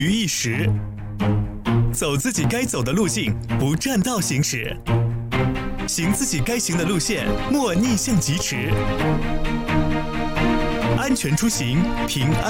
于一时。走自己该走的路径，不占道行驶；行自己该行的路线，莫逆向疾驰。安全出行，平安